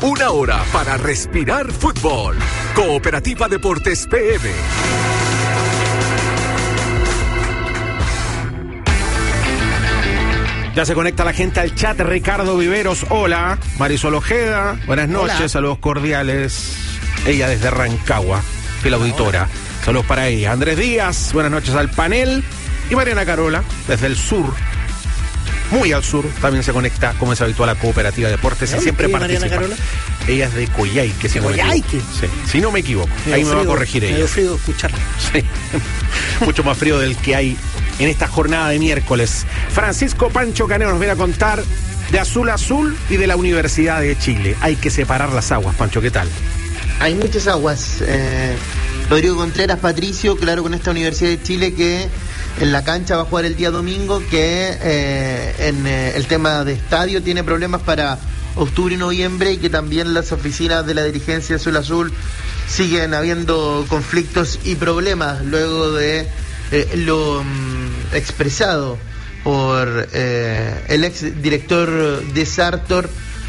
Una hora para respirar fútbol. Cooperativa Deportes PM. Ya se conecta la gente al chat. Ricardo Viveros, hola. Marisol Ojeda, buenas noches, hola. Saludos cordiales. Ella desde Rancagua, fiel auditora. Saludos para ella. Andrés Díaz, buenas noches al panel. Y Mariana Carola, desde el sur, muy al sur, también se conecta, como es habitual, a Cooperativa Deportes y siempre participa. Mariana Carola? Ella es de Coyhaique, si no me equivoco. Sí, si no me equivoco. Ahí me va a corregir ella. Medio frío escucharla. Sí, mucho más frío del que hay en esta jornada de miércoles. Francisco Pancho Caneo nos viene a contar de Azul Azul y de la Universidad de Chile. Hay que separar las aguas, Pancho, ¿qué tal? Hay muchas aguas. Rodrigo Contreras, Patricio, claro, con esta Universidad de Chile que en la cancha va a jugar el día domingo, que en el tema de estadio tiene problemas para octubre y noviembre, y que también las oficinas de la dirigencia Azul Azul siguen habiendo conflictos y problemas luego de lo expresado por el ex director de Sartor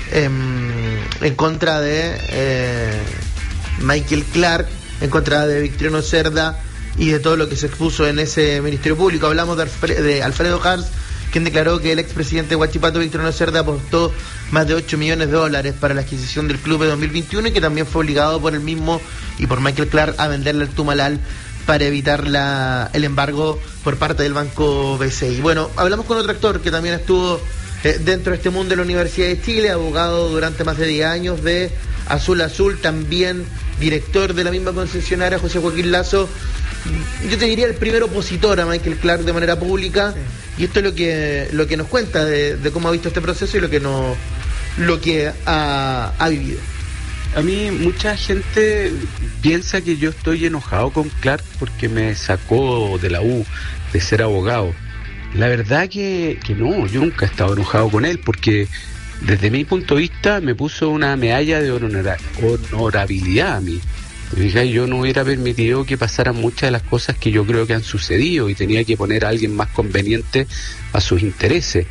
en contra de Michael Clark, en contra de Victoriano Cerda y de todo lo que se expuso en ese Ministerio Público. Hablamos de Alfredo Hars, quien declaró que el expresidente de Huachipato, Victoriano Cerda, apostó más de $8 millones para la adquisición del club de 2021 y que también fue obligado por él mismo y por Michael Clark a venderle al Tumalal para evitar el embargo por parte del Banco BCI. Bueno, hablamos con otro actor que también estuvo dentro de este mundo de la Universidad de Chile, abogado durante más de 10 años de Azul Azul, también director de la misma concesionaria, José Joaquín Lazo. Yo te diría el primer opositor a Michael Clark de manera pública, sí. Y esto es lo que nos cuenta de cómo ha visto este proceso y lo que ha vivido. A mí mucha gente piensa que yo estoy enojado con Clark porque me sacó de la U de ser abogado. La verdad que no, yo nunca he estado enojado con él porque desde mi punto de vista me puso una medalla de honorabilidad a mí. Yo no hubiera permitido que pasaran muchas de las cosas que yo creo que han sucedido y tenía que poner a alguien más conveniente a sus intereses.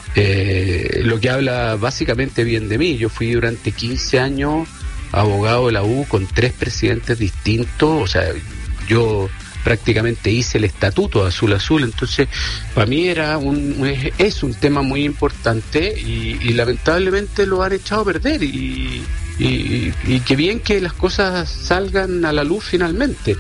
Lo que habla básicamente bien de mí. Yo fui durante 15 años abogado de la U con 3 presidentes distintos, o sea, yo prácticamente hice el estatuto de Azul Azul, entonces para mí es un tema muy importante y lamentablemente lo han echado a perder y qué bien que las cosas salgan a la luz finalmente.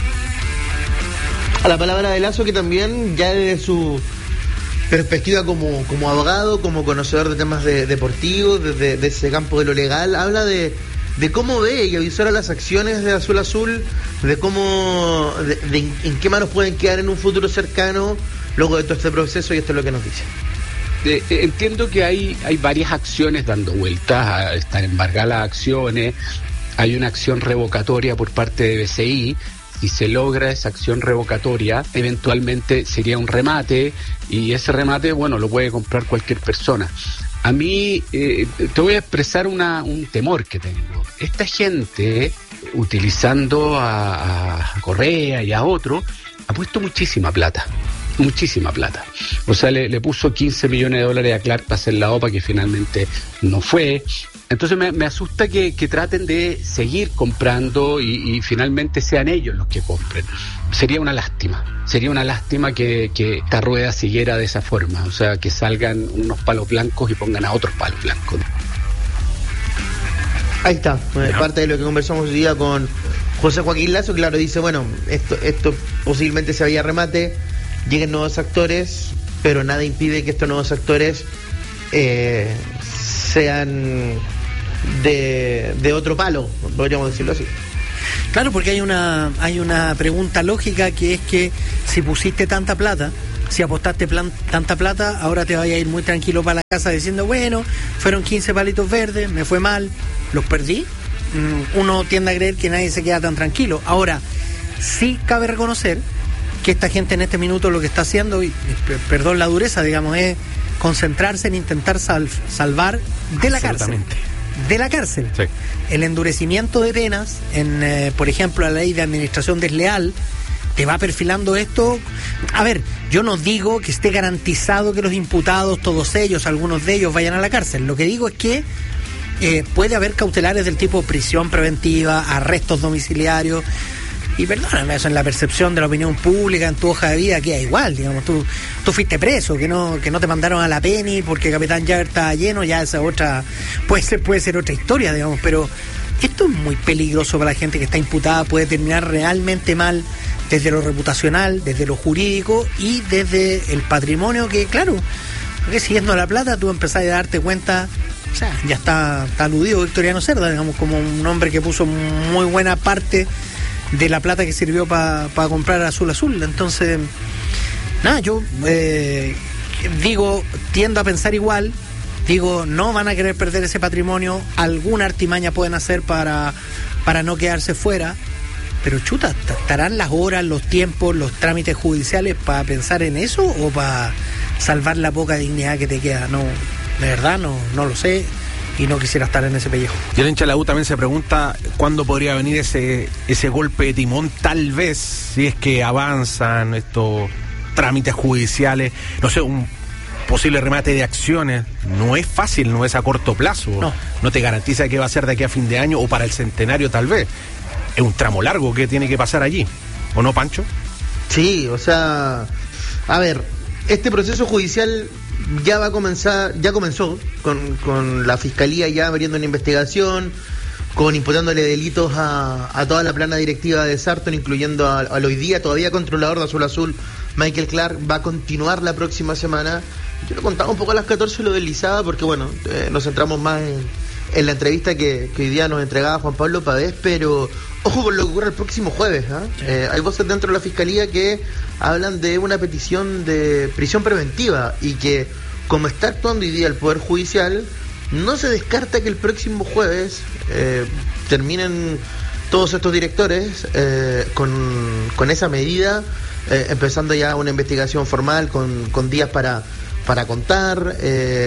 A la palabra de Lazo, que también ya desde su perspectiva como abogado, como conocedor de temas deportivos, de ese campo de lo legal, habla de cómo ve y avisora las acciones de Azul Azul, de cómo en qué manos pueden quedar en un futuro cercano luego de todo este proceso, y esto es lo que nos dice. Entiendo que hay varias acciones dando vueltas, están embargadas las acciones, hay una acción revocatoria por parte de BCI. Si se logra esa acción revocatoria, eventualmente sería un remate, y ese remate, bueno, lo puede comprar cualquier persona. A mí, te voy a expresar un temor que tengo. Esta gente, utilizando a Correa y a otro, ha puesto muchísima plata. O sea, le puso $15 millones a Clark para hacer la OPA, que finalmente no fue. Entonces me asusta que traten de seguir comprando y finalmente sean ellos los que compren. Sería una lástima que esta rueda siguiera de esa forma, o sea, que salgan unos palos blancos y pongan a otros palos blancos. Ahí está, parte de lo que conversamos hoy día con José Joaquín Lazo. Claro, dice, bueno, esto posiblemente se vaya a remate, lleguen nuevos actores, pero nada impide que estos nuevos actores sean de otro palo, podríamos decirlo así. Claro, porque hay una pregunta lógica, que es que si pusiste tanta plata, si apostaste tanta plata, ahora te vayas a ir muy tranquilo para la casa diciendo, bueno, fueron 15 palitos verdes, me fue mal, los perdí. Uno tiende a creer que nadie se queda tan tranquilo. Ahora, sí cabe reconocer que esta gente en este minuto lo que está haciendo, y perdón la dureza, digamos, es concentrarse en intentar salvar de la cárcel. De la cárcel. Sí. El endurecimiento de penas, por ejemplo, la ley de administración desleal, te va perfilando esto. A ver, yo no digo que esté garantizado que los imputados, todos ellos, algunos de ellos, vayan a la cárcel. Lo que digo es que puede haber cautelares del tipo prisión preventiva, arrestos domiciliarios. Y perdóname, eso en la percepción de la opinión pública, en tu hoja de vida, queda igual, digamos, tú fuiste preso, que no te mandaron a la Penny porque Capitán Jagger estaba lleno, ya esa otra, puede ser otra historia, digamos, pero esto es muy peligroso para la gente que está imputada, puede terminar realmente mal desde lo reputacional, desde lo jurídico y desde el patrimonio que, claro, porque siguiendo la plata tú empezás a darte cuenta, o sea, ya está aludido Victoriano Cerda, digamos, como un hombre que puso muy buena parte de la plata que sirvió para comprar Azul Azul. Entonces, nada, yo tiendo a pensar igual, no van a querer perder ese patrimonio, alguna artimaña pueden hacer para no quedarse fuera, pero chuta, ¿estarán las horas, los tiempos, los trámites judiciales para pensar en eso o para salvar la poca dignidad que te queda? No, de verdad no lo sé. Y no quisiera estar en ese pellejo. Y el hincha de la U también se pregunta cuándo podría venir ese golpe de timón, tal vez, si es que avanzan estos trámites judiciales, no sé, un posible remate de acciones. No es fácil, no es a corto plazo. No te garantiza que va a ser de aquí a fin de año o para el centenario tal vez. Es un tramo largo que tiene que pasar allí, ¿o no, Pancho? Sí, o sea, a ver, este proceso judicial ya comenzó con la Fiscalía ya abriendo una investigación, con imputándole delitos a toda la plana directiva de Sarton, incluyendo al hoy día todavía controlador de Azul Azul, Michael Clark. Va a continuar la próxima semana. Yo lo contaba un poco a las 14, lo deslizaba, porque bueno, nos centramos más en la entrevista que hoy día nos entregaba Juan Pablo Pavés, pero ojo con lo que ocurre el próximo jueves, ¿eh? Sí. Hay voces dentro de la Fiscalía que hablan de una petición de prisión preventiva y que, como está actuando hoy día el Poder Judicial, no se descarta que el próximo jueves terminen todos estos directores con esa medida, empezando ya una investigación formal con días para contar,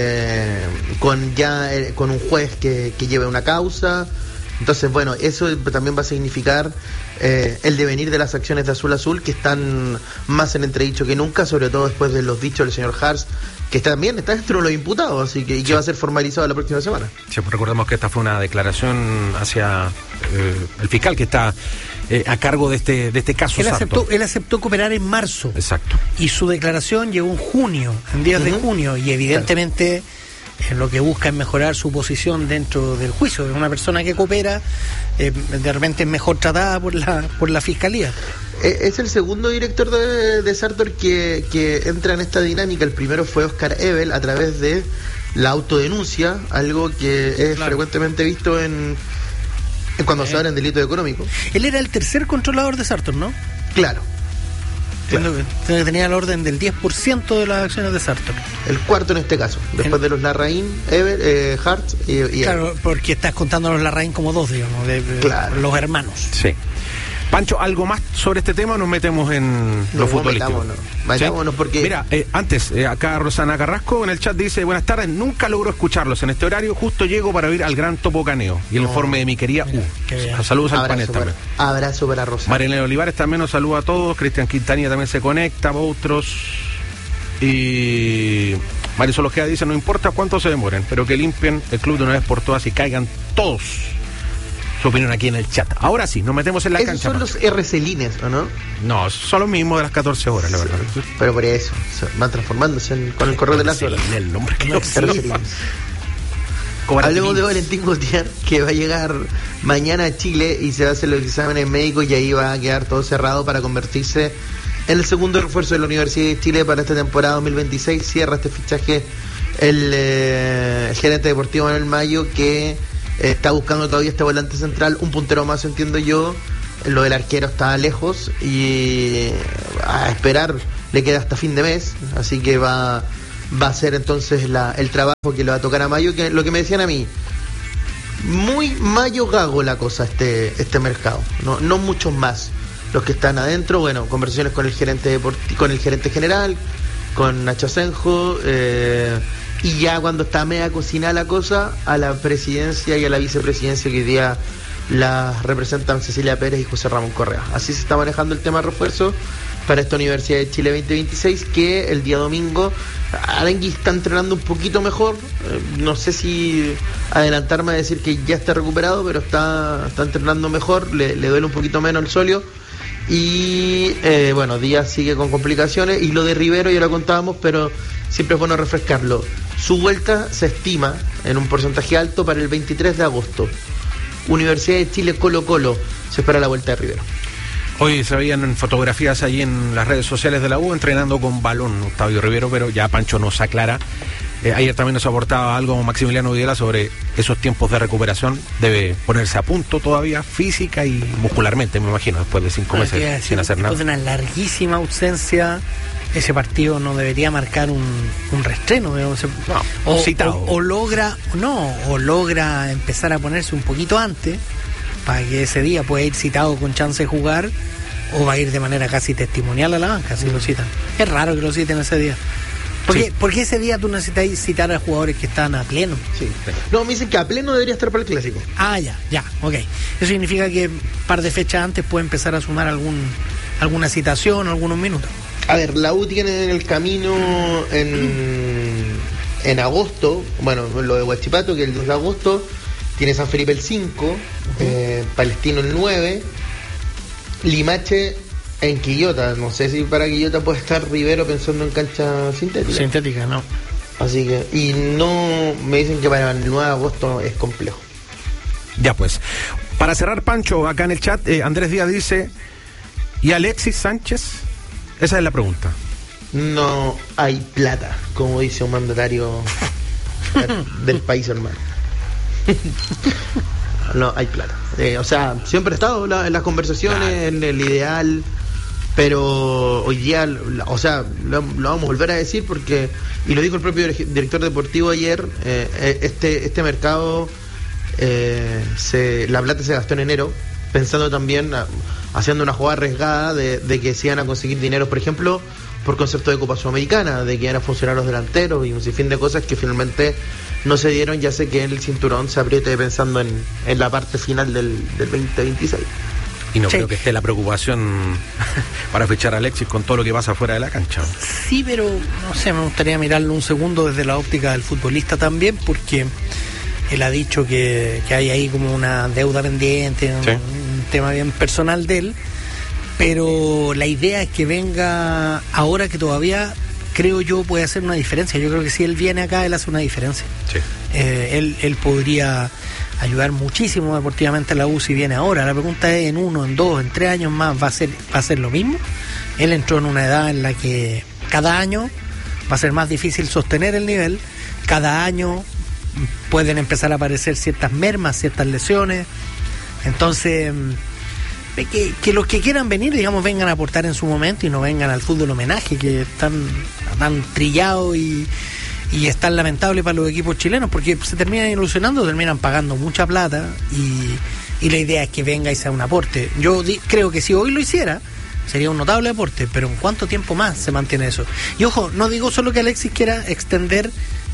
con un juez que lleve una causa. Entonces, bueno, eso también va a significar el devenir de las acciones de Azul Azul, que están más en entredicho que nunca, sobre todo después de los dichos del señor Hars, que también está dentro de los imputados, así que, y que va a ser formalizado la próxima semana. Sí, pues recordemos que esta fue una declaración hacia el fiscal que está a cargo de este caso. Él aceptó cooperar en marzo. Exacto. Y su declaración llegó en días de junio, y evidentemente lo que busca es mejorar su posición dentro del juicio. Es una persona que coopera, de repente es mejor tratada por la Fiscalía. Es el segundo director de Sartor que entra en esta dinámica. El primero fue Oscar Ebel a través de la autodenuncia, algo que es frecuentemente visto en cuando se habla en delito económico. Él era el tercer controlador de Sartor, ¿no? Claro. Que tenía el orden del 10% de las acciones de Sartor. El cuarto en este caso, después de los Larraín, Hart y claro, porque estás contando a los Larraín como dos, digamos, claro, los hermanos. Sí. Pancho, ¿algo más sobre este tema o nos metemos en lo futbolístico? Metámonos, ¿sí? Porque... Mira, antes, acá Rosana Carrasco en el chat dice: buenas tardes, nunca logro escucharlos en este horario, justo llego para oír al gran Topo Caneo y el informe de mi querida Saludos al panel también. Abrazo para Rosana. Marilena Olivares también nos saluda a todos, Cristian Quintanilla también se conecta, otros. Y Marisol Ojeda dice: no importa cuánto se demoren, pero que limpien el club de una vez por todas y caigan todos. Su opinión aquí en el chat. Ahora sí, nos metemos en la cancha. ¿Esos son los RCLines, o no? No, son los mismos de las 14 horas, la verdad. Pero por eso, van transformándose con el correo de las horas. El nombre que no Hablemos de Valentín Gautier, que va a llegar mañana a Chile y se va a hacer los exámenes médicos y ahí va a quedar todo cerrado para convertirse en el segundo refuerzo de la Universidad de Chile para esta temporada 2026. Cierra este fichaje el gerente deportivo Manuel Mayo, que está buscando todavía este volante central, un puntero más, entiendo yo. Lo del arquero está lejos y a esperar le queda hasta fin de mes, así que va a ser entonces el trabajo que le va a tocar a Mayo, que lo que me decían a mí, muy Mayo Gago la cosa este mercado, no muchos más los que están adentro. Bueno, conversaciones con el gerente con el gerente general, con Nacho Asenjo, y ya cuando está media cocinada la cosa, a la presidencia y a la vicepresidencia que hoy día la representan Cecilia Pérez y José Ramón Correa. Así se está manejando el tema de refuerzo para esta Universidad de Chile 2026, que el día domingo Arangui está entrenando un poquito mejor. No sé si adelantarme a decir que ya está recuperado, pero está entrenando mejor, le duele un poquito menos el sóleo. Y bueno, Díaz sigue con complicaciones. Y lo de Rivero ya lo contábamos, pero siempre es bueno refrescarlo. Su vuelta se estima en un porcentaje alto para el 23 de agosto. Universidad de Chile Colo-Colo, se espera la vuelta de Rivero. Hoy se veían fotografías ahí en las redes sociales de la U entrenando con balón Octavio Rivero, pero ya Pancho nos aclara. Ayer también nos aportaba algo Maximiliano Videla sobre esos tiempos de recuperación. Debe ponerse a punto todavía, física y muscularmente, me imagino, después de 5 meses sin hacer nada. Después de una larguísima ausencia, ese partido no debería marcar un reestreno, digamos. O logra empezar a ponerse un poquito antes, para que ese día pueda ir citado con chance de jugar, o va a ir de manera casi testimonial a la banca si lo citan. Es raro que lo citen ese día. Porque ese día tú necesitas citar a jugadores que están a pleno. Sí. No, me dicen que a pleno debería estar para el Clásico. Ya, ok. Eso significa que un par de fechas antes puede empezar a sumar alguna citación, algunos minutos. A ver, la U tiene en el camino en agosto, bueno, lo de Huachipato, que el 2 de agosto, tiene San Felipe el 5, Palestino el 9, Limache en Quillota. No sé si para Quillota puede estar Rivero pensando en cancha sintética. Sintética, no. Así que, y no, me dicen que para el 9 de agosto es complejo. Ya pues, para cerrar, Pancho, acá en el chat, Andrés Díaz dice, ¿y Alexis Sánchez? Esa es la pregunta. No hay plata, como dice un mandatario del país hermano. No hay plata. O sea, siempre he estado en las conversaciones, en el ideal, pero hoy día, o sea, lo vamos a volver a decir porque, y lo dijo el propio director deportivo ayer, este mercado, la plata se gastó en enero, pensando también, haciendo una jugada arriesgada de que se iban a conseguir dinero, por ejemplo, por concepto de Copa Sudamericana, de que iban a funcionar los delanteros y un sinfín de cosas que finalmente no se dieron. Ya sé que el cinturón se apriete pensando en la parte final del 2026. Y no creo que esté la preocupación para fichar a Alexis con todo lo que pasa fuera de la cancha. Sí, pero no sé, me gustaría mirarlo un segundo desde la óptica del futbolista también, porque él ha dicho que hay ahí como una deuda pendiente, un tema bien personal de él, pero la idea es que venga ahora, que todavía creo yo puede hacer una diferencia. Yo creo que si él viene acá, él hace una diferencia. Sí. Él podría ayudar muchísimo deportivamente a la U si viene ahora. La pregunta es, en 1, en 2, en 3 años más, ¿va a ser lo mismo? Él entró en una edad en la que cada año va a ser más difícil sostener el nivel, cada año pueden empezar a aparecer ciertas mermas, ciertas lesiones. Entonces, que los que quieran venir, digamos, vengan a aportar en su momento y no vengan al fútbol homenaje, que están trillados y es tan lamentable para los equipos chilenos, porque se terminan ilusionando, terminan pagando mucha plata y la idea es que venga y sea un aporte. Yo creo que si hoy lo hiciera, sería un notable aporte, pero ¿en cuánto tiempo más se mantiene eso? Y ojo, no digo solo que Alexis quiera extender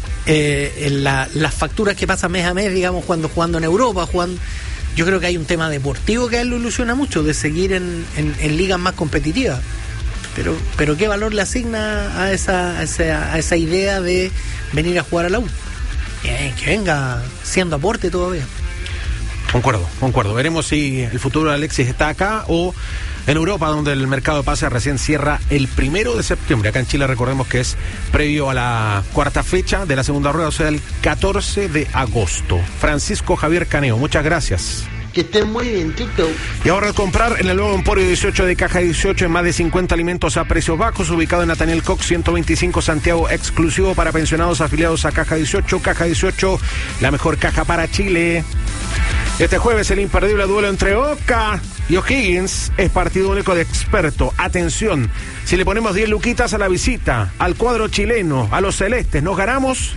las facturas que pasan mes a mes, digamos, cuando jugando en Europa, yo creo que hay un tema deportivo que a él lo ilusiona mucho, de seguir en ligas más competitivas. Pero ¿qué valor le asigna a esa idea de venir a jugar a la U? Que venga siendo aporte todavía. Concuerdo. Veremos si el futuro de Alexis está acá o en Europa, donde el mercado de pases recién cierra el 1 de septiembre. Acá en Chile recordemos que es previo a la cuarta fecha de la segunda rueda, o sea, el 14 de agosto. Francisco Javier Caneo, muchas gracias. Que estén muy bien, chicos. Y ahora al comprar en el nuevo Emporio 18 de Caja 18 en más de 50 alimentos a precios bajos, ubicado en Nathaniel Cox 125 Santiago, exclusivo para pensionados afiliados a Caja 18. Caja 18, la mejor caja para Chile. Este jueves el imperdible duelo entre Oca y O'Higgins es partido único de experto. Atención, si le ponemos 10 luquitas a la visita, al cuadro chileno, a los celestes, nos ganamos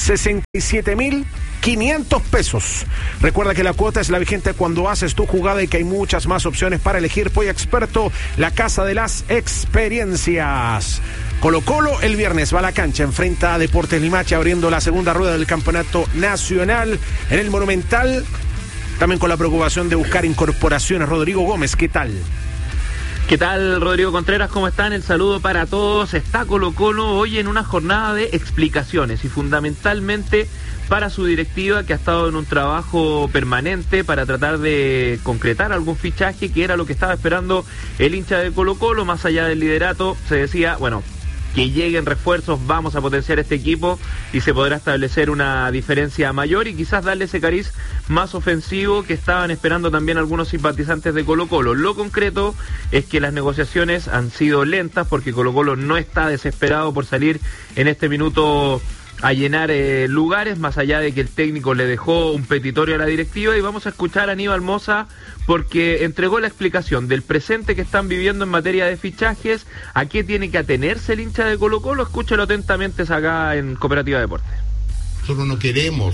67.500 pesos. Recuerda que la cuota es la vigente cuando haces tu jugada y que hay muchas más opciones para elegir. Poy Experto, la casa de las experiencias. Colo-Colo el viernes va a la cancha, enfrenta a Deportes Limache, abriendo la segunda rueda del campeonato nacional en el Monumental. También con la preocupación de buscar incorporaciones. Rodrigo Gómez, ¿qué tal? ¿Qué tal, Rodrigo Contreras? ¿Cómo están? El saludo para todos. Está Colo-Colo hoy en una jornada de explicaciones y fundamentalmente para su directiva, que ha estado en un trabajo permanente para tratar de concretar algún fichaje, que era lo que estaba esperando el hincha de Colo-Colo. Más allá del liderato, se decía, bueno, que lleguen refuerzos, vamos a potenciar este equipo y se podrá establecer una diferencia mayor y quizás darle ese cariz más ofensivo que estaban esperando también algunos simpatizantes de Colo-Colo. Lo concreto es que las negociaciones han sido lentas porque Colo-Colo no está desesperado por salir en este minuto a llenar lugares, más allá de que el técnico le dejó un petitorio a la directiva, y vamos a escuchar a Aníbal Mosa porque entregó la explicación del presente que están viviendo en materia de fichajes, a qué tiene que atenerse el hincha de Colo-Colo. Escúchelo atentamente acá en Cooperativa Deportes. Nosotros no queremos,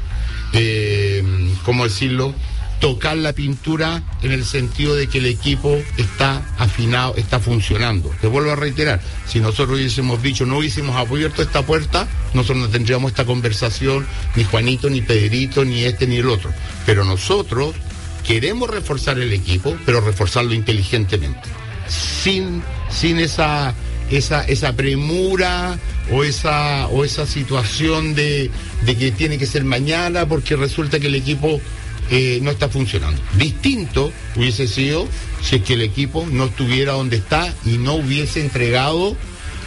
¿cómo decirlo?, tocar la pintura en el sentido de que el equipo está afinado, está funcionando. Te vuelvo a reiterar, si nosotros hubiésemos dicho, no hubiésemos abierto esta puerta, nosotros no tendríamos esta conversación, ni Juanito, ni Pedrito, ni este, ni el otro. Pero nosotros queremos reforzar el equipo, pero reforzarlo inteligentemente, sin esa premura o esa situación de que tiene que ser mañana porque resulta que el equipo no está funcionando. Distinto hubiese sido si es que el equipo no estuviera donde está y no hubiese entregado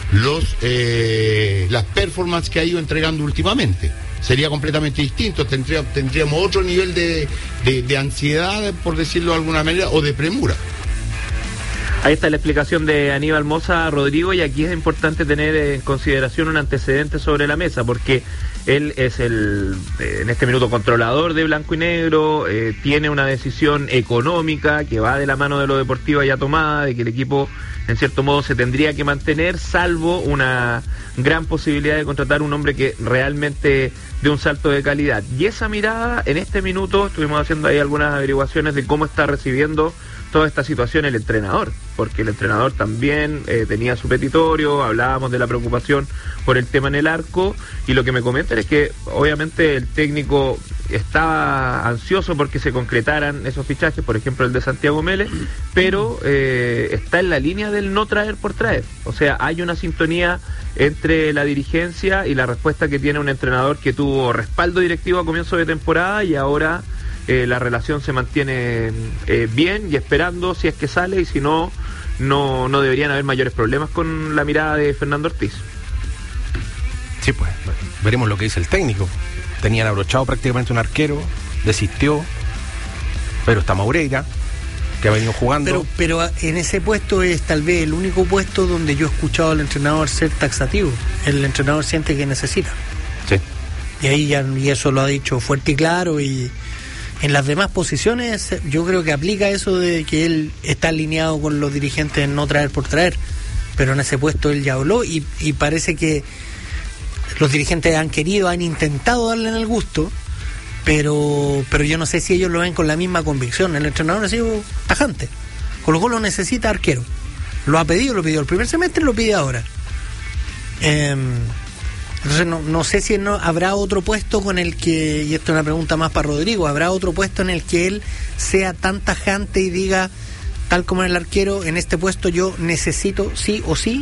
las performances que ha ido entregando últimamente. Sería completamente distinto, tendríamos otro nivel de ansiedad, por decirlo de alguna manera, o de premura. Ahí está la explicación de Aníbal Mosa, Rodrigo, y aquí es importante tener en consideración un antecedente sobre la mesa, porque él es en este minuto controlador de Blanco y Negro, tiene una decisión económica que va de la mano de lo deportivo ya tomada, de que el equipo en cierto modo se tendría que mantener, salvo una gran posibilidad de contratar un hombre que realmente dé un salto de calidad. Y esa mirada, en este minuto, estuvimos haciendo ahí algunas averiguaciones de cómo está recibiendo toda esta situación el entrenador, porque el entrenador también tenía su petitorio, hablábamos de la preocupación por el tema en el arco, y lo que me comentan es que obviamente el técnico estaba ansioso porque se concretaran esos fichajes, por ejemplo el de Santiago Mélez, pero está en la línea del no traer por traer. O sea, hay una sintonía entre la dirigencia y la respuesta que tiene un entrenador que tuvo respaldo directivo a comienzo de temporada y ahora la relación se mantiene bien y esperando si es que sale, y si no deberían haber mayores problemas con la mirada de Fernando Ortiz. Sí, pues, veremos lo que dice el técnico. Tenían abrochado prácticamente un arquero, desistió, pero está Maureira, que ha venido jugando. Pero en ese puesto es tal vez el único puesto donde yo he escuchado al entrenador ser taxativo. El entrenador siente que necesita. Sí. Y eso lo ha dicho fuerte y claro, y en las demás posiciones yo creo que aplica eso de que él está alineado con los dirigentes en no traer por traer, pero en ese puesto él ya habló y parece que los dirigentes han intentado darle en el gusto, pero yo no sé si ellos lo ven con la misma convicción. El entrenador ha sido tajante. Colo-Colo necesita arquero, lo pidió el primer semestre y lo pide ahora. Entonces no sé si habrá otro puesto con el que, y esto es una pregunta más para Rodrigo, habrá otro puesto en el que él sea tan tajante y diga, tal como en el arquero, en este puesto yo necesito sí o sí.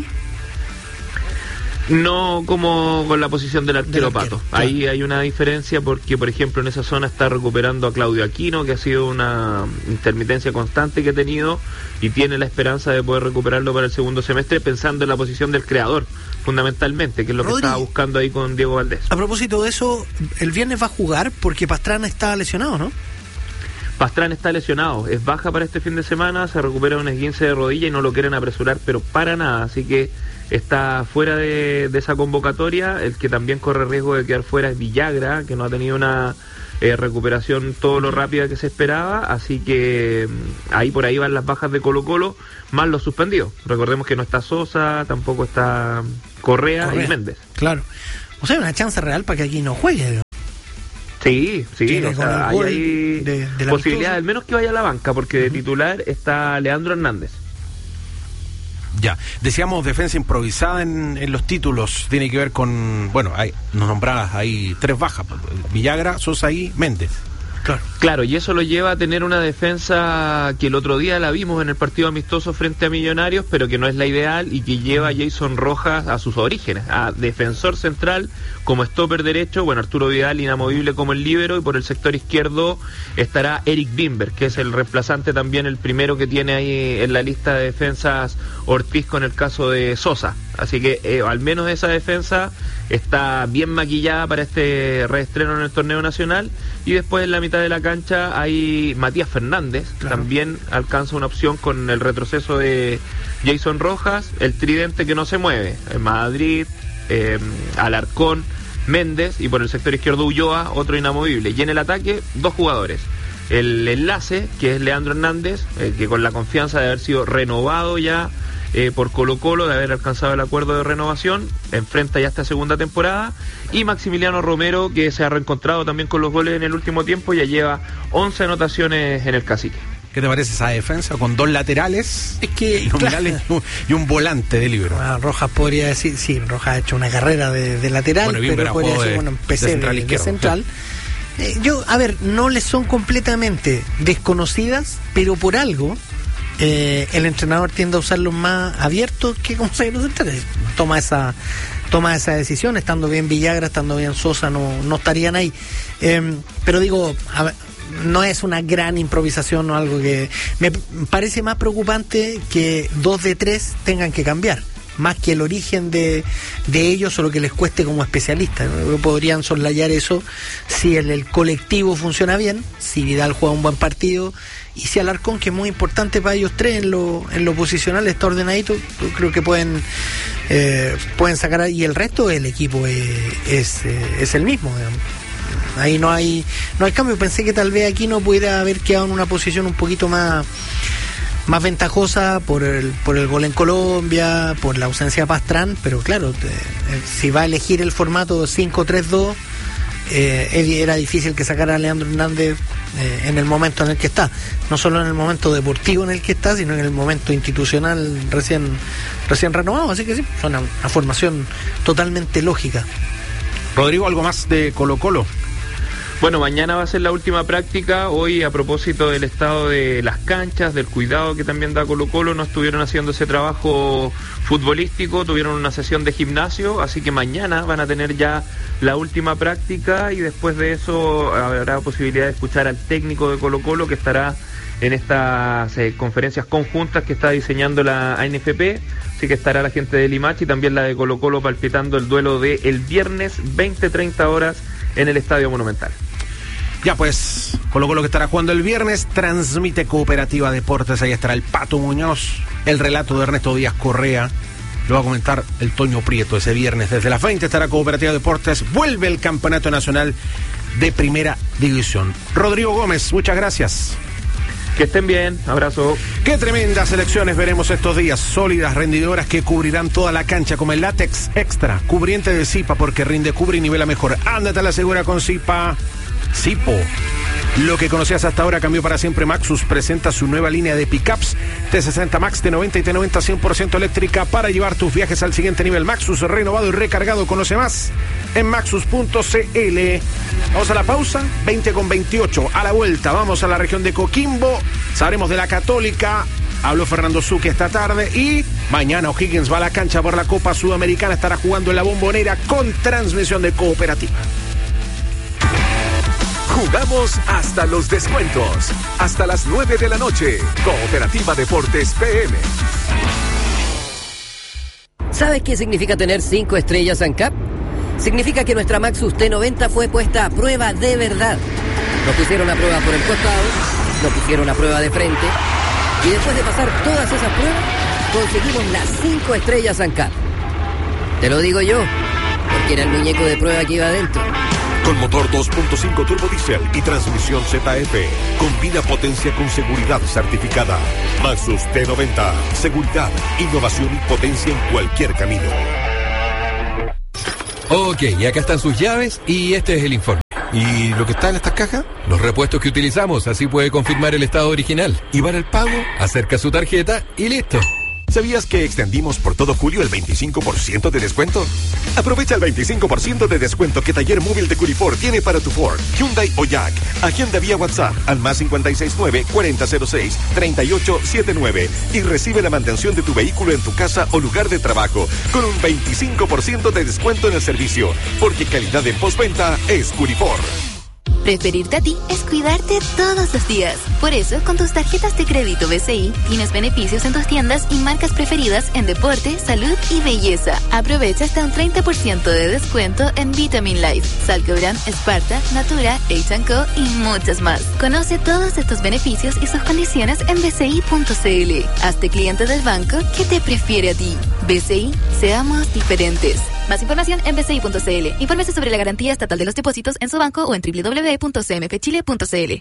No como con la posición del arquero Pato. Claro. Ahí hay una diferencia porque, por ejemplo, en esa zona está recuperando a Claudio Aquino, que ha sido una intermitencia constante que ha tenido, y tiene la esperanza de poder recuperarlo para el segundo semestre, pensando en la posición del creador, fundamentalmente, que es lo que estaba buscando ahí con Diego Valdés. A propósito de eso, el viernes va a jugar porque Pastrana está lesionado, ¿no? Pastrana está lesionado, es baja para este fin de semana, se recupera un esguince de rodilla y no lo quieren apresurar, pero para nada, así que está fuera de esa convocatoria. El que también corre riesgo de quedar fuera es Villagra, que no ha tenido una recuperación todo lo rápida que se esperaba, así que por ahí van las bajas de Colo-Colo, más los suspendidos. Recordemos que no está Sosa, tampoco está Correa y Méndez. Claro, o sea, hay una chance real para que aquí no juegue. Sí, o sea, hay posibilidad al menos que vaya a la banca, porque de titular está Leandro Hernández. Ya, decíamos defensa improvisada en los títulos, tiene que ver con, bueno, nos nombrabas ahí 3 bajas, Villagra, Sosa y Méndez. Claro, y eso lo lleva a tener una defensa que el otro día la vimos en el partido amistoso frente a Millonarios, pero que no es la ideal y que lleva a Jason Rojas a sus orígenes, a defensor central como stopper derecho, bueno, Arturo Vidal inamovible como el líbero, y por el sector izquierdo estará Eric Bimber, que es el reemplazante también, el primero que tiene ahí en la lista de defensas Ortiz con el caso de Sosa. Así que al menos esa defensa está bien maquillada para este reestreno en el torneo nacional. Y después en la mitad de la cancha hay Matías Fernández, también alcanza una opción con el retroceso de Jason Rojas, el tridente que no se mueve, Madrid, Alarcón, Méndez, y por el sector izquierdo Ulloa, otro inamovible. Y en el ataque, 2 jugadores. El enlace, que es Leandro Hernández, que con la confianza de haber sido renovado ya por Colo-Colo, de haber alcanzado el acuerdo de renovación, enfrenta ya esta segunda temporada, y Maximiliano Romero, que se ha reencontrado también con los goles en el último tiempo, ya lleva 11 anotaciones en el Cacique. ¿Qué te parece esa defensa con 2 laterales? Es que y un volante de libero. Rojas podría decir, sí, Rojas ha hecho una carrera de lateral, pero podría decir, empecé de central. Yo, a ver, no les son completamente desconocidas, pero por algo el entrenador tiende a usarlos más abiertos que como zagueros centrales. Toma esa decisión. Estando bien Villagra, estando bien Sosa, no estarían ahí. Pero digo, a ver, no es una gran improvisación o algo que... Me parece más preocupante que 2 de 3 tengan que cambiar, más que el origen de ellos o lo que les cueste como especialistas. Podrían soslayar eso si el colectivo funciona bien, si Vidal juega un buen partido, y si Alarcón, que es muy importante para ellos tres en lo posicional, está ordenadito. Creo que pueden sacar, y el resto del equipo es el mismo, digamos. Ahí no hay cambio. Pensé que tal vez aquí no pudiera haber quedado en una posición un poquito más ventajosa por el gol en Colombia, por la ausencia de Pastrán, pero claro, si va a elegir el formato 5-3-2, era difícil que sacara a Leandro Hernández en el momento en el que está, no solo en el momento deportivo en el que está, sino en el momento institucional recién renovado. Así que sí, es una formación totalmente lógica. Rodrigo, ¿algo más de Colo-Colo? Bueno, mañana va a ser la última práctica. Hoy, a propósito del estado de las canchas, del cuidado que también da Colo-Colo, no estuvieron haciendo ese trabajo futbolístico, tuvieron una sesión de gimnasio, así que mañana van a tener ya la última práctica, y después de eso habrá posibilidad de escuchar al técnico de Colo-Colo, que estará en estas conferencias conjuntas que está diseñando la ANFP. Así que estará la gente de Limache y también la de Colo-Colo palpitando el duelo de el viernes 20-30 horas en el Estadio Monumental. Ya pues, Colo-Colo que estará jugando el viernes, transmite Cooperativa Deportes, ahí estará el Pato Muñoz, el relato de Ernesto Díaz Correa, lo va a comentar el Toño Prieto ese viernes. Desde las 20 estará Cooperativa Deportes, vuelve el Campeonato Nacional de Primera División. Rodrigo Gómez, muchas gracias. Que estén bien, abrazo. Qué tremendas selecciones veremos estos días, sólidas, rendidoras, que cubrirán toda la cancha, como el látex extra, cubriente de Zipa, porque rinde, cubre y nivela mejor. Ándate a la segura con Zipa. Zipo. Lo que conocías hasta ahora cambió para siempre. Maxus presenta su nueva línea de pickups T60 Max, T90 y T90 100% eléctrica para llevar tus viajes al siguiente nivel. Maxus renovado y recargado. Conoce más en maxus.cl. Vamos a la pausa, 20:28. A la vuelta vamos a la región de Coquimbo, sabremos de la Católica. Habló Fernando Zucchi esta tarde, y mañana O'Higgins va a la cancha por la Copa Sudamericana. Estará jugando en la Bombonera con transmisión de Cooperativa. Jugamos hasta los descuentos. Hasta las 9 de la noche. Cooperativa Deportes PM. ¿Sabes qué significa tener 5 estrellas ANCAP? Significa que nuestra Maxus T90 fue puesta a prueba de verdad. Nos pusieron a prueba por el costado, nos pusieron a prueba de frente, y después de pasar todas esas pruebas, conseguimos las 5 estrellas ANCAP. Te lo digo yo, porque era el muñeco de prueba que iba adentro. Con motor 2.5 turbo diesel y transmisión ZF. Combina potencia con seguridad certificada. Maxus T90. Seguridad, innovación y potencia en cualquier camino. Ok, y acá están sus llaves y este es el informe. ¿Y lo que está en estas cajas? Los repuestos que utilizamos, así puede confirmar el estado original. ¿Y para el pago? Acerca su tarjeta y listo. ¿Sabías que extendimos por todo julio el 25% de descuento? Aprovecha el 25% de descuento que Taller Móvil de Curifor tiene para tu Ford, Hyundai o Jack. Agenda vía WhatsApp al más 569-4006-3879 y recibe la mantención de tu vehículo en tu casa o lugar de trabajo con un 25% de descuento en el servicio, porque calidad en postventa es Curifor. Preferirte a ti es cuidarte todos los días. Por eso, con tus tarjetas de crédito BCI, tienes beneficios en tus tiendas y marcas preferidas en deporte, salud y belleza. Aprovecha hasta un 30% de descuento en Vitamin Life, Salcobran, Sparta, Natura, H&Co y muchas más. Conoce todos estos beneficios y sus condiciones en bci.cl. Hazte cliente del banco que te prefiere a ti. BCI, seamos diferentes. Más información en bci.cl. Infórmese sobre la garantía estatal de los depósitos en su banco o en www.cmfchile.cl.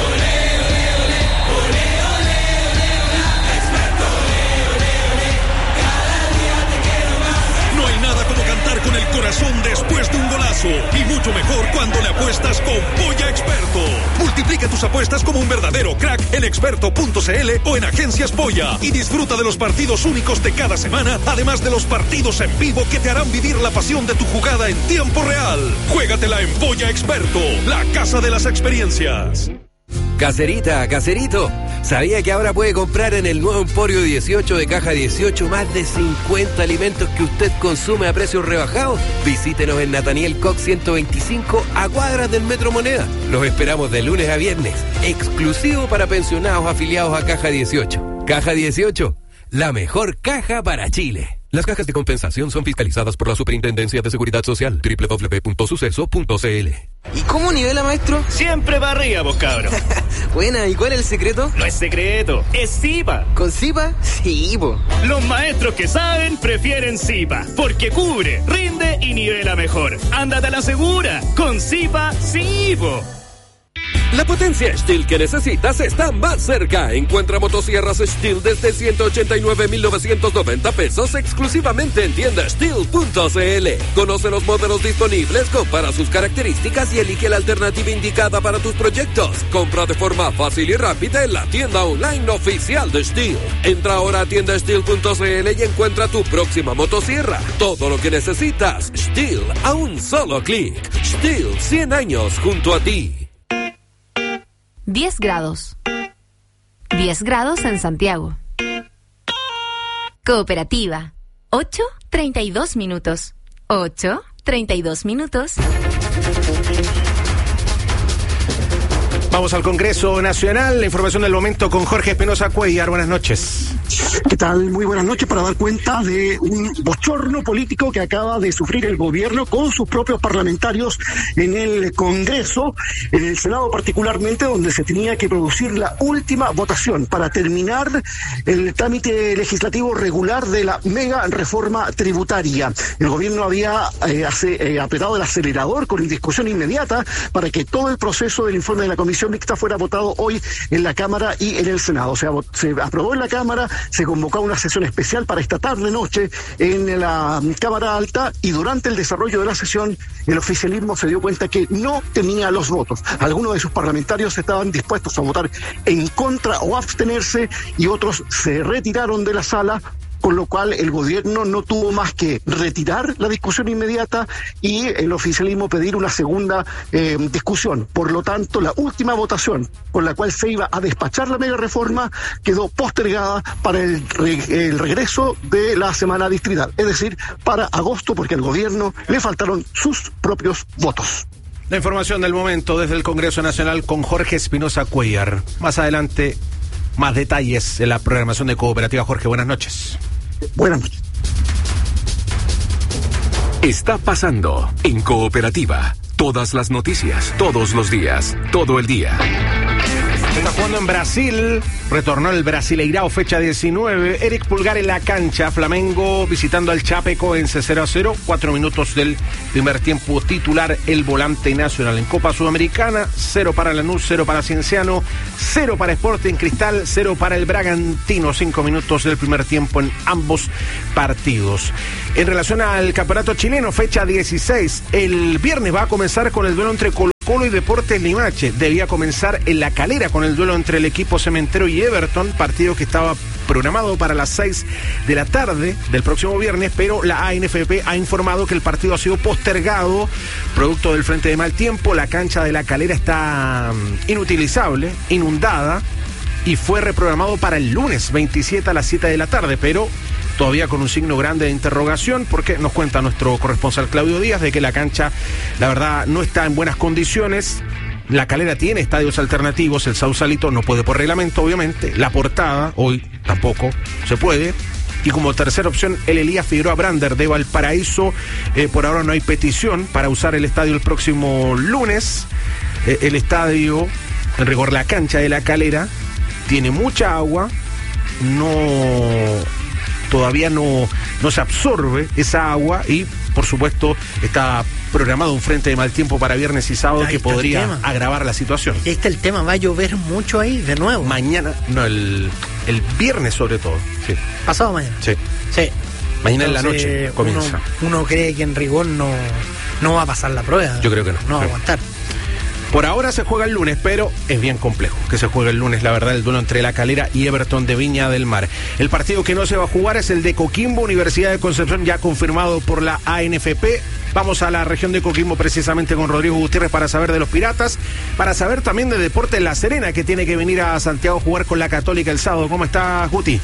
No hay nada como cantar con el corazón después de un golazo. Y mucho mejor cuando le apuestas con Polla Experto. Multiplica tus apuestas como un verdadero crack en experto.cl o en Agencias Polla. Y disfruta de los partidos únicos de cada semana, además de los partidos en vivo que te harán vivir la pasión de tu jugada en tiempo real. Juégatela en Polla Experto, la casa de las experiencias. Caserita, caserito, ¿sabía que ahora puede comprar en el nuevo Emporio 18 de Caja 18 más de 50 alimentos que usted consume a precios rebajados? Visítenos en Nathaniel Cox 125 a cuadras del Metro Moneda. Los esperamos de lunes a viernes, exclusivo para pensionados afiliados a Caja 18. Caja 18, la mejor caja para Chile. Las cajas de compensación son fiscalizadas por la Superintendencia de Seguridad Social, www.suceso.cl. ¿Y cómo nivela, maestro? Siempre para arriba, vos cabros. Buena, ¿y cuál es el secreto? No es secreto, es Zipa. ¿Con Zipa? Sí, po. Los maestros que saben prefieren Zipa, porque cubre, rinde y nivela mejor. Ándate a la segura, con Zipa, sí, po. La potencia Stihl que necesitas está más cerca. Encuentra motosierras Stihl desde 189,990 pesos exclusivamente en tienda Stihl.cl. Conoce los modelos disponibles, compara sus características y elige la alternativa indicada para tus proyectos. Compra de forma fácil y rápida en la tienda online oficial de Stihl. Entra ahora a tienda Stihl.cl y encuentra tu próxima motosierra. Todo lo que necesitas, Stihl a un solo clic. Stihl, 100 años junto a ti. 10 grados. 10 grados en Santiago. Cooperativa. 8:32 minutos. 8:32 minutos. Vamos al Congreso Nacional. La información del momento con Jorge Espinosa Cuellar. Buenas noches. ¿Qué tal? Muy buenas noches, para dar cuenta de un bochorno político que acaba de sufrir el gobierno con sus propios parlamentarios en el Congreso, en el Senado particularmente, donde se tenía que producir la última votación para terminar el trámite legislativo regular de la mega reforma tributaria. El gobierno había apretado el acelerador con discusión inmediata para que todo el proceso del informe de la Comisión Mixta fuera votado hoy en la Cámara y en el Senado. O sea, se aprobó en la Cámara, se convocó una sesión especial para esta tarde-noche en la Cámara Alta, y durante el desarrollo de la sesión el oficialismo se dio cuenta que no tenía los votos. Algunos de sus parlamentarios estaban dispuestos a votar en contra o abstenerse, y otros se retiraron de la sala, con lo cual el gobierno no tuvo más que retirar la discusión inmediata y el oficialismo pedir una segunda discusión. Por lo tanto, la última votación con la cual se iba a despachar la mega reforma quedó postergada para el regreso de la semana distrital, es decir, para agosto, porque al gobierno le faltaron sus propios votos. La información del momento desde el Congreso Nacional con Jorge Espinosa Cuellar. Más adelante, más detalles en la programación de Cooperativa. Jorge, buenas noches. Buenas noches. Está pasando en Cooperativa. Todas las noticias, todos los días, todo el día. Está jugando en Brasil, retornó el Brasileirao, fecha 19. Eric Pulgar en la cancha, Flamengo visitando al Chapecoense 0-0, 4 minutos del primer tiempo. Titular el volante nacional. En Copa Sudamericana, 0 para Lanús, 0 para Cienciano, 0 para Sporting Cristal, 0 para el Bragantino. 5 minutos del primer tiempo en ambos partidos. En relación al campeonato chileno, fecha 16, el viernes va a comenzar con el duelo entre Colo-Colo y Deportes Limache. Debía comenzar en La Calera con el duelo entre el equipo cementero y Everton, partido que estaba programado para las 6 de la tarde del próximo viernes, pero la ANFP ha informado que el partido ha sido postergado producto del frente de mal tiempo. La cancha de La Calera está inutilizable, inundada, y fue reprogramado para el lunes 27 a las 7 de la tarde, pero todavía con un signo grande de interrogación, porque nos cuenta nuestro corresponsal Claudio Díaz de que la cancha, la verdad, no está en buenas condiciones. La Calera tiene estadios alternativos, el Sausalito no puede por reglamento, obviamente. La Portada, hoy tampoco se puede. Y como tercera opción, el Elías Figueroa Brander de Valparaíso. Por ahora no hay petición para usar el estadio el próximo lunes. El estadio, en rigor la cancha de La Calera, tiene mucha agua, todavía no se absorbe esa agua y, por supuesto, está programado un frente de mal tiempo para viernes y sábado que podría agravar la situación. Ahí está el tema, va a llover mucho ahí de nuevo. Mañana, no, el viernes sobre todo. Sí. ¿Pasado mañana? Sí. Sí. Mañana en la noche comienza. Uno cree que en rigor no va a pasar la prueba. Yo creo que no. No va a aguantar. Por ahora se juega el lunes, pero es bien complejo que se juegue el lunes, la verdad, el duelo entre La Calera y Everton de Viña del Mar. El partido que no se va a jugar es el de Coquimbo, Universidad de Concepción, ya confirmado por la ANFP. Vamos a la región de Coquimbo precisamente con Rodrigo Gutiérrez para saber de los Piratas, para saber también de Deportes La Serena, que tiene que venir a Santiago a jugar con la Católica el sábado. ¿Cómo está, Guti?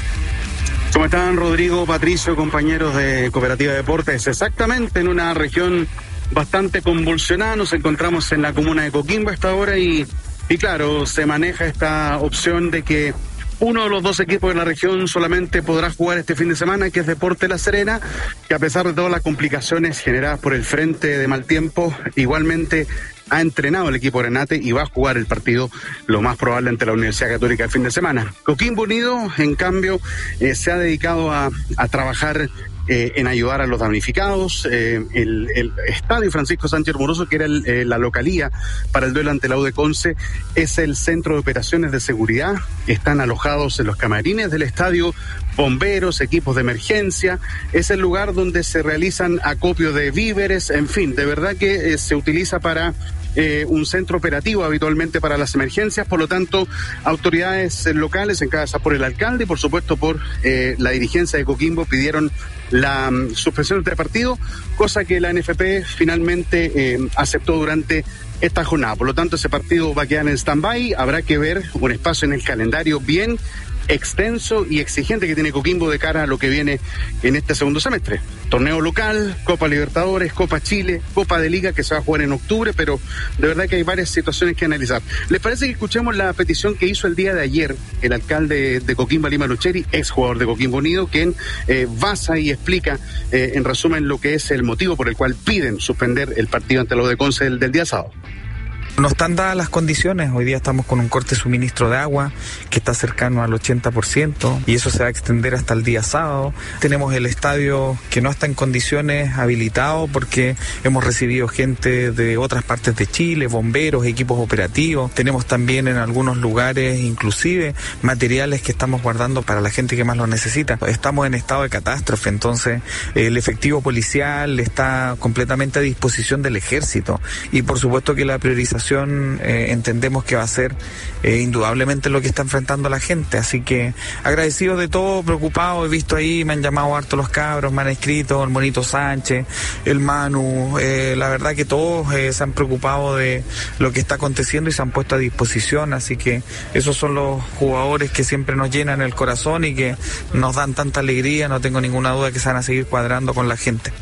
¿Cómo están, Rodrigo, Patricio, compañeros de Cooperativa Deportes? Exactamente, en una región bastante convulsionada, nos encontramos en la comuna de Coquimbo a esta hora y claro, se maneja esta opción de que uno de los dos equipos de la región solamente podrá jugar este fin de semana, que es Deportes La Serena, que a pesar de todas las complicaciones generadas por el frente de mal tiempo, igualmente ha entrenado el equipo Renate y va a jugar el partido lo más probable ante la Universidad Católica el fin de semana. Coquimbo Unido, en cambio, se ha dedicado a trabajar en ayudar a los damnificados. El estadio Francisco Sánchez Moroso, que era la localía para el duelo ante la U de Conce, es el centro de operaciones de seguridad. Están alojados en los camarines del estadio bomberos, equipos de emergencia. Es el lugar donde se realizan acopio de víveres, en fin, de verdad que se utiliza para un centro operativo habitualmente para las emergencias. Por lo tanto, autoridades locales encabezadas por el alcalde y por supuesto por la dirigencia de Coquimbo pidieron la suspensión del partido, cosa que la NFP finalmente aceptó durante esta jornada. Por lo tanto, ese partido va a quedar en stand-by. Habrá que ver un espacio en el calendario bien extenso y exigente que tiene Coquimbo de cara a lo que viene en este segundo semestre. Torneo local, Copa Libertadores, Copa Chile, Copa de Liga, que se va a jugar en octubre, pero de verdad que hay varias situaciones que analizar. ¿Les parece que escuchemos la petición que hizo el día de ayer el alcalde de Coquimbo, Lima Lucheri, exjugador de Coquimbo Unido, quien basa y explica en resumen lo que es el motivo por el cual piden suspender el partido ante los de Conce del día sábado? No están dadas las condiciones. Hoy día estamos con un corte de suministro de agua que está cercano al 80% y eso se va a extender hasta el día sábado. Tenemos el estadio que no está en condiciones habilitado porque hemos recibido gente de otras partes de Chile, bomberos, equipos operativos. Tenemos también en algunos lugares inclusive materiales que estamos guardando para la gente que más lo necesita. Estamos en estado de catástrofe, entonces el efectivo policial está completamente a disposición del ejército y por supuesto que la priorización entendemos que va a ser indudablemente lo que está enfrentando la gente, así que agradecido de todo, preocupado, he visto ahí, me han llamado harto los cabros, me han escrito, el Monito Sánchez, el Manu, la verdad que todos se han preocupado de lo que está aconteciendo y se han puesto a disposición, así que esos son los jugadores que siempre nos llenan el corazón y que nos dan tanta alegría, no tengo ninguna duda que se van a seguir cuadrando con la gente.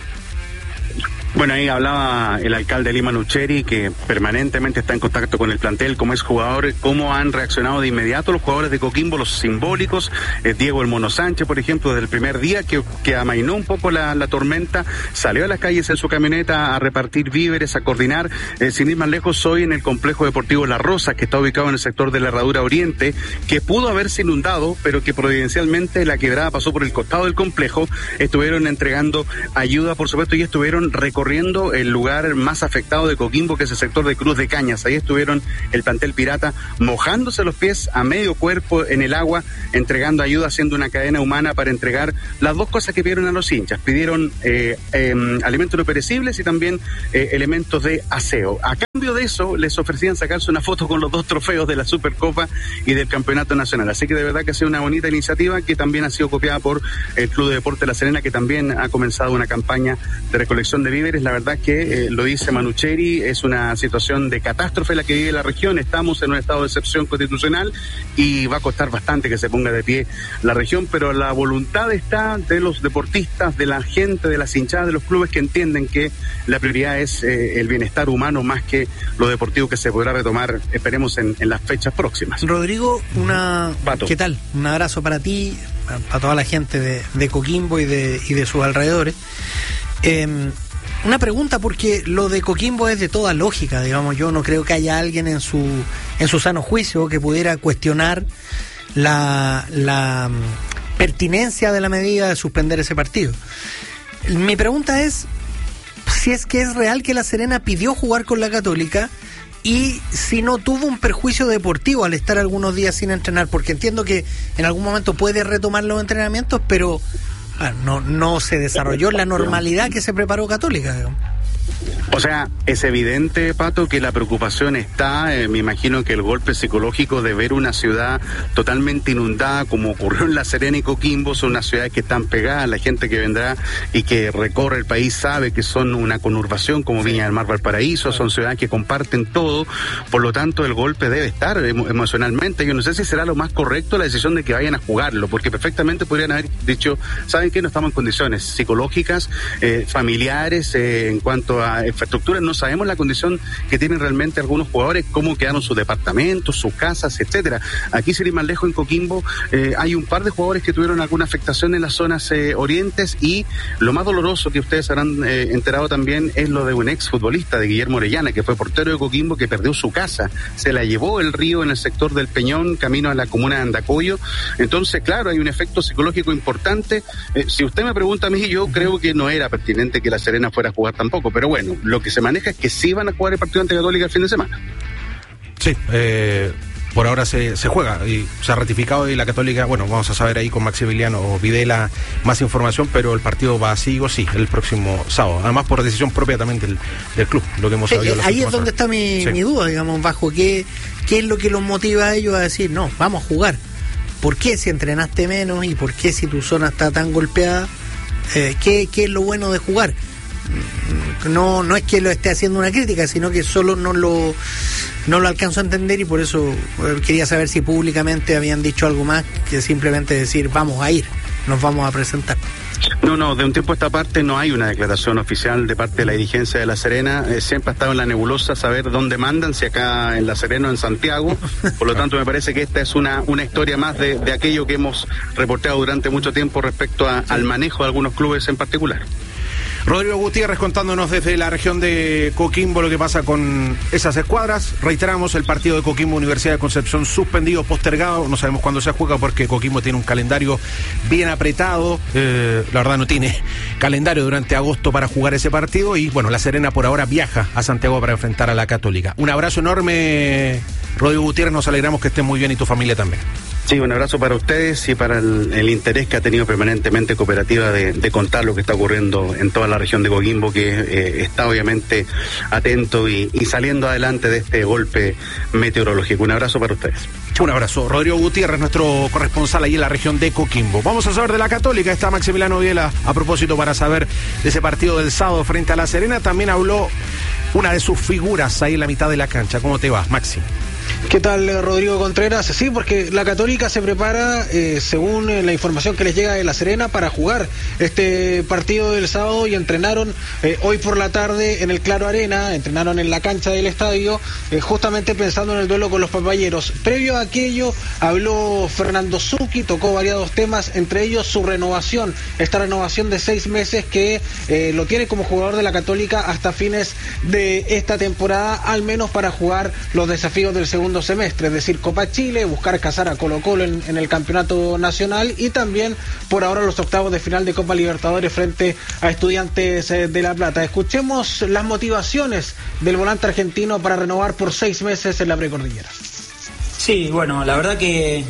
Bueno, ahí hablaba el alcalde Lima Lucheri, que permanentemente está en contacto con el plantel, como es jugador, cómo han reaccionado de inmediato los jugadores de Coquimbo, los simbólicos, Diego el Mono Sánchez, por ejemplo, desde el primer día que amainó un poco la tormenta, salió a las calles en su camioneta a repartir víveres, a coordinar, sin ir más lejos, hoy en el complejo deportivo La Rosa, que está ubicado en el sector de la Herradura Oriente, que pudo haberse inundado, pero que providencialmente la quebrada pasó por el costado del complejo, estuvieron entregando ayuda, por supuesto, y estuvieron recorriendo el lugar más afectado de Coquimbo, que es el sector de Cruz de Cañas. Ahí estuvieron el plantel pirata mojándose los pies a medio cuerpo en el agua, entregando ayuda, haciendo una cadena humana para entregar las dos cosas que pidieron a los hinchas. Pidieron alimentos no perecibles y también elementos de aseo. Acá cambio de eso les ofrecían sacarse una foto con los 2 trofeos de la Supercopa y del Campeonato Nacional. Así que de verdad que ha sido una bonita iniciativa que también ha sido copiada por el Club de Deportes La Serena, que también ha comenzado una campaña de recolección de víveres. La verdad que lo dice Manucheri, es una situación de catástrofe la que vive la región. Estamos en un estado de excepción constitucional y va a costar bastante que se ponga de pie la región, pero la voluntad está de los deportistas, de la gente, de las hinchadas de los clubes, que entienden que la prioridad es el bienestar humano más que lo deportivo, que se podrá retomar, esperemos, en las fechas próximas. Rodrigo, ¿qué tal? Un abrazo para ti, para toda la gente de Coquimbo y de sus alrededores. Una pregunta, porque lo de Coquimbo es de toda lógica, digamos. Yo no creo que haya alguien en su sano juicio que pudiera cuestionar la pertinencia de la medida de suspender ese partido. Mi pregunta es si es que es real que La Serena pidió jugar con la Católica y si no tuvo un perjuicio deportivo al estar algunos días sin entrenar, porque entiendo que en algún momento puede retomar los entrenamientos, pero no se desarrolló la normalidad que se preparó Católica, digamos. O sea, es evidente, Pato, que la preocupación está, me imagino que el golpe psicológico de ver una ciudad totalmente inundada, como ocurrió en La Serena y Coquimbo, son unas ciudades que están pegadas, la gente que vendrá y que recorre el país sabe que son una conurbación como Viña del Mar, Valparaíso, son ciudades que comparten todo, por lo tanto el golpe debe estar emocionalmente. Yo no sé si será lo más correcto la decisión de que vayan a jugarlo, porque perfectamente podrían haber dicho, ¿saben qué? No estamos en condiciones psicológicas, familiares, en cuanto a infraestructura, no sabemos la condición que tienen realmente algunos jugadores, cómo quedaron sus departamentos, sus casas, etcétera. Aquí, sin ir más lejos, en Coquimbo, hay un par de jugadores que tuvieron alguna afectación en las zonas orientes, y lo más doloroso que ustedes habrán enterado también es lo de un ex futbolista, de Guillermo Orellana, que fue portero de Coquimbo, que perdió su casa, se la llevó el río en el sector del Peñón, camino a la comuna de Andacoyo. Entonces, claro, hay un efecto psicológico importante. Si usted me pregunta a mí, yo creo que no era pertinente que La Serena fuera a jugar tampoco, pero bueno, lo que se maneja es que sí van a jugar el partido ante Católica el fin de semana. Sí, por ahora se juega y se ha ratificado, y la Católica, bueno, vamos a saber ahí con Maximiliano Videla más información, pero el partido va así o sí el próximo sábado, además por decisión propia también del club, lo que hemos sabido. Ahí es donde está mi duda, digamos, bajo qué es lo que los motiva a ellos a decir, no, vamos a jugar. ¿Por qué si entrenaste menos y por qué si tu zona está tan golpeada? ¿Qué es lo bueno de jugar? No es que lo esté haciendo una crítica, sino que solo no lo alcanzo a entender, y por eso quería saber si públicamente habían dicho algo más que simplemente decir vamos a ir, nos vamos a presentar. No, de un tiempo a esta parte no hay una declaración oficial de parte de la dirigencia de La Serena. Siempre ha estado en la nebulosa saber dónde mandan, si acá en La Serena o en Santiago. Por lo tanto, me parece que esta es una historia más de aquello que hemos reportado durante mucho tiempo respecto al manejo de algunos clubes en particular. Rodrigo Gutiérrez contándonos desde la región de Coquimbo lo que pasa con esas escuadras. Reiteramos, el partido de Coquimbo Universidad de Concepción suspendido, postergado, no sabemos cuándo se juega porque Coquimbo tiene un calendario bien apretado, la verdad no tiene calendario durante agosto para jugar ese partido, y bueno, La Serena por ahora viaja a Santiago para enfrentar a la Católica. Un abrazo enorme, Rodrigo Gutiérrez, nos alegramos que estés muy bien y tu familia también. Sí, un abrazo para ustedes y para el interés que ha tenido permanentemente Cooperativa de contar lo que está ocurriendo en toda la región de Coquimbo, que está obviamente atento y saliendo adelante de este golpe meteorológico. Un abrazo para ustedes. Un abrazo. Rodrigo Gutiérrez, nuestro corresponsal ahí en la región de Coquimbo. Vamos a saber de la Católica. Está Maximiliano Videla a propósito para saber de ese partido del sábado frente a La Serena. También habló una de sus figuras ahí en la mitad de la cancha. ¿Cómo te va, Maxi? ¿Qué tal, Rodrigo Contreras? Sí, porque la Católica se prepara, según la información que les llega de La Serena, para jugar este partido del sábado, y entrenaron hoy por la tarde en el Claro Arena, entrenaron en la cancha del estadio, justamente pensando en el duelo con los papayeros. Previo a aquello, habló Fernando Zucchi, tocó variados temas, entre ellos su renovación, esta renovación de 6 meses que lo tiene como jugador de la Católica hasta fines de esta temporada, al menos para jugar los desafíos del segundo semestre, es decir, Copa Chile, buscar cazar a Colo-Colo en el campeonato nacional, y también por ahora los octavos de final de Copa Libertadores frente a Estudiantes de La Plata. Escuchemos las motivaciones del volante argentino para renovar por 6 meses en la precordillera. Sí, bueno, la verdad que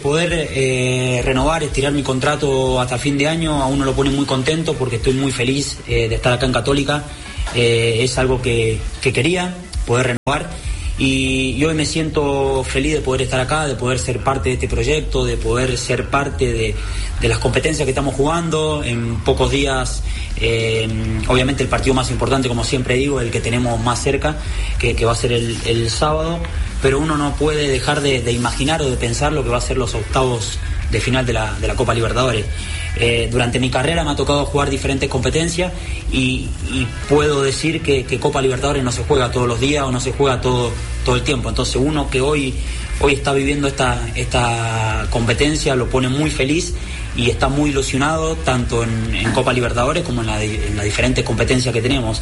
poder renovar, estirar mi contrato hasta fin de año a uno lo pone muy contento, porque estoy muy feliz de estar acá en Católica. Es algo que quería, renovar. Y hoy me siento feliz de poder estar acá, de poder ser parte de este proyecto, de poder ser parte de las competencias que estamos jugando. En pocos días, obviamente el partido más importante, como siempre digo, el que tenemos más cerca, que va a ser el sábado, pero uno no puede dejar de imaginar o de pensar lo que va a ser los octavos de final de la Copa Libertadores. Durante mi carrera me ha tocado jugar diferentes competencias y puedo decir que Copa Libertadores no se juega todos los días o no se juega todo el tiempo. Entonces uno que hoy está viviendo esta competencia lo pone muy feliz y está muy ilusionado tanto en Copa Libertadores como en las diferentes competencias que tenemos.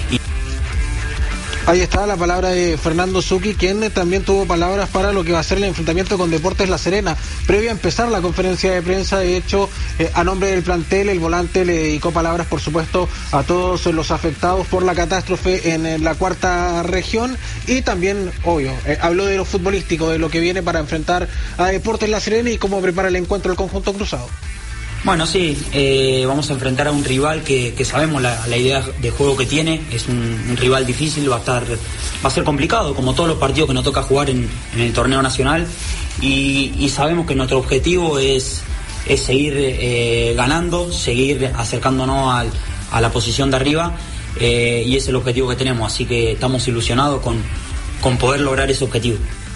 Ahí está la palabra de Fernando Zucchi, quien también tuvo palabras para lo que va a ser el enfrentamiento con Deportes La Serena. Previo a empezar la conferencia de prensa, de hecho, a nombre del plantel, el volante le dedicó palabras, por supuesto, a todos los afectados por la catástrofe en la cuarta región y también, obvio, habló de lo futbolístico, de lo que viene para enfrentar a Deportes La Serena y cómo prepara el encuentro el conjunto cruzado. Bueno, sí, vamos a enfrentar a un rival que sabemos la idea de juego que tiene. Es un rival difícil, va a ser complicado, como todos los partidos que nos toca jugar en el torneo nacional. Y sabemos que nuestro objetivo es seguir ganando, seguir acercándonos a la posición de arriba, y ese es el objetivo que tenemos. Así que estamos ilusionados con poder lograr ese objetivo.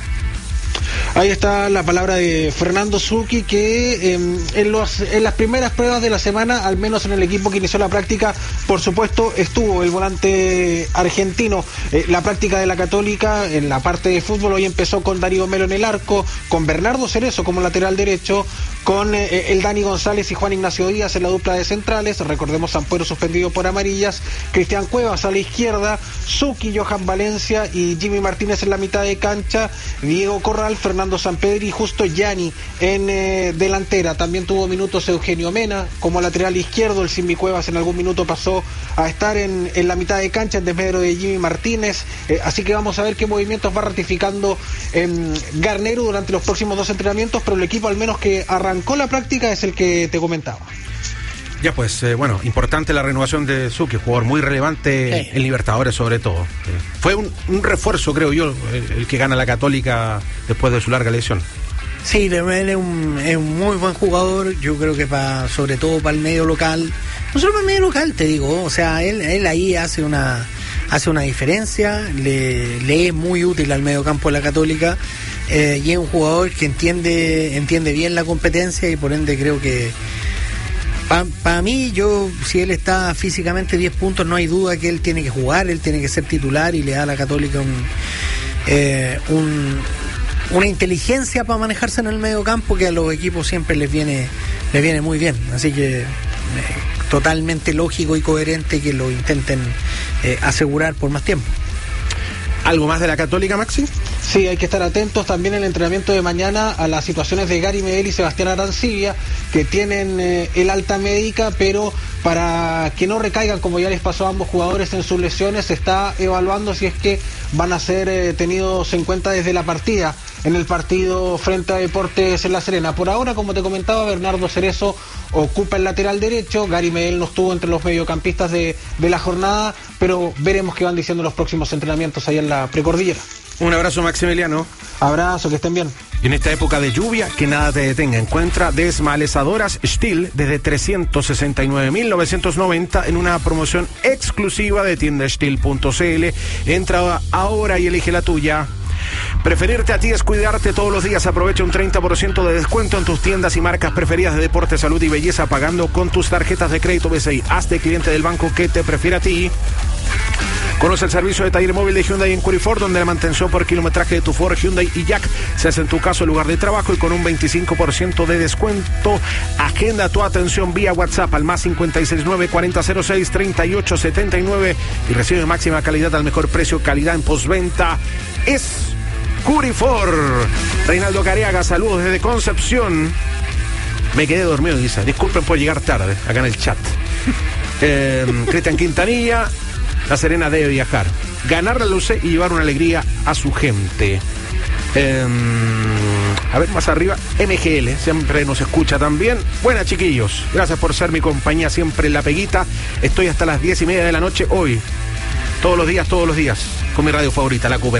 Ahí está la palabra de Fernando Zucchi, que en las primeras pruebas de la semana, al menos en el equipo que inició la práctica, por supuesto estuvo el volante argentino. La práctica de la Católica en la parte de fútbol hoy empezó con Darío Melo en el arco, con Bernardo Cerezo como lateral derecho, con el Dani González y Juan Ignacio Díaz en la dupla de centrales. Recordemos, Sampuero suspendido por amarillas, Cristian Cuevas a la izquierda, Zucchi, Johan Valencia y Jimmy Martínez en la mitad de cancha, Diego Corral, Fernando Sampedri y Justo Gianni en delantera. También tuvo minutos Eugenio Mena como lateral izquierdo. El Simbi Cuevas en algún minuto pasó a estar en la mitad de cancha en desmedro de Jimmy Martínez. Así que vamos a ver qué movimientos va ratificando Garnero durante los próximos 2 entrenamientos, pero el equipo al menos que arrancó la práctica es el que te comentaba. Ya pues, bueno, importante la renovación de Zucchi, jugador muy relevante en Libertadores sobre todo. Fue un refuerzo, creo yo, el que gana la Católica después de su larga lesión. Sí, él es un muy buen jugador, yo creo que sobre todo para el medio local, no solo para el medio local, te digo, o sea, él ahí hace una diferencia, le es muy útil al medio campo de la Católica, y es un jugador que entiende bien la competencia y por ende creo que para mí, si él está físicamente 10 puntos, no hay duda que él tiene que jugar, él tiene que ser titular y le da a la Católica una inteligencia para manejarse en el medio campo que a los equipos siempre les viene muy bien. Así que totalmente lógico y coherente que lo intenten asegurar por más tiempo. ¿Algo más de la Católica, Maxi? Sí, hay que estar atentos también en el entrenamiento de mañana a las situaciones de Gary Medel y Sebastián Arancibia, que tienen el alta médica, pero para que no recaigan, como ya les pasó a ambos jugadores en sus lesiones, se está evaluando si es que van a ser tenidos en cuenta desde la partida en el partido frente a Deportes en La Serena. Por ahora, como te comentaba, Bernardo Cerezo ocupa el lateral derecho, Gary Medel no estuvo entre los mediocampistas de la jornada, pero veremos qué van diciendo los próximos entrenamientos ahí en la precordillera. Un abrazo, Maximiliano. Abrazo, que estén bien. En esta época de lluvia, que nada te detenga. Encuentra desmalezadoras Stihl desde 369.990 en una promoción exclusiva de tiendastihl.cl. Entra ahora y elige la tuya. Preferirte a ti es cuidarte todos los días. Aprovecha un 30% de descuento en tus tiendas y marcas preferidas de deporte, salud y belleza pagando con tus tarjetas de crédito BCI. Hazte cliente del banco que te prefiere a ti. Conoce el servicio de taller móvil de Hyundai en Curiford, donde la mantención por kilometraje de tu Ford, Hyundai y Jack se hace en tu caso el lugar de trabajo y con un 25% de descuento. Agenda tu atención vía WhatsApp al más 569-4006-3879 y recibe máxima calidad al mejor precio. Calidad en postventa es Curiford. Reinaldo Careaga, saludos desde Concepción. Me quedé dormido, dice. Disculpen por llegar tarde acá en el chat. Cristian Quintanilla. La Serena debe viajar, ganar la Luce y llevar una alegría a su gente. A ver, más arriba, MGL, siempre nos escucha también. Buenas, chiquillos, gracias por ser mi compañía siempre en la peguita. Estoy hasta las 10:30 de la noche hoy. Todos los días. con mi radio favorita, la Cooper.